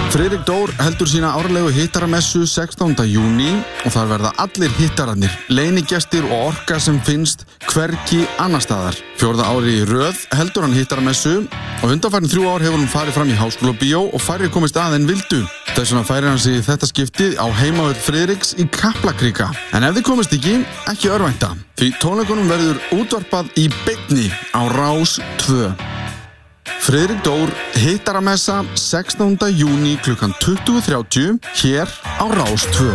Friðrik Dór heldur sína árlegu hittaramessu 16. júní og þar verða allir hittararnir, leynigestir og orka sem finnst hvergi annar staðar. 4. ári í röð heldur hann hittaramessu og undanfarin 3 ár hefur hún farið fram í Háskólabíó og færri komist að en vildu. Þess vegna færir hann sig þetta skiptið á heimavöll Friðriks í Kaplakrika. En ef þið komist ekki örvænta, því tónleikunum verður útvarpað í beinni á Rás 2. Friðrik Dór hittaramessa 16. júní klukkan 20:30 hér á Rás 2.